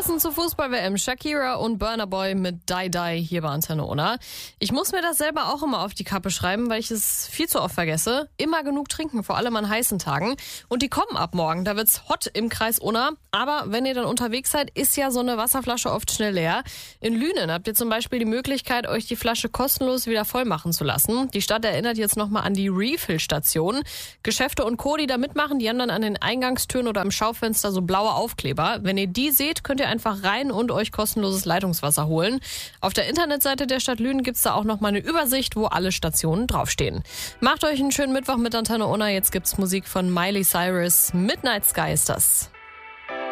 Passend zur Fußball-WM Shakira und Burna Boy mit Die Die hier bei Antenne Unna. Ich muss mir das selber auch immer auf die Kappe schreiben, weil ich es viel zu oft vergesse. Immer genug trinken, vor allem an heißen Tagen. Und die kommen ab morgen, da wird's hot im Kreis Unna. Aber wenn ihr dann unterwegs seid, ist ja so eine Wasserflasche oft schnell leer. In Lünen habt ihr zum Beispiel die Möglichkeit, euch die Flasche kostenlos wieder voll machen zu lassen. Die Stadt erinnert jetzt nochmal an die Refill-Station. Geschäfte und Co., die da mitmachen, die haben dann an den Eingangstüren oder im Schaufenster so blaue Aufkleber. Wenn ihr die seht, könnt ihr einfach rein und euch kostenloses Leitungswasser holen. Auf der Internetseite der Stadt Lünen gibt's da auch noch mal eine Übersicht, wo alle Stationen draufstehen. Macht euch einen schönen Mittwoch mit Antenne Unna. Jetzt gibt's Musik von Miley Cyrus. Midnight Sky ist das.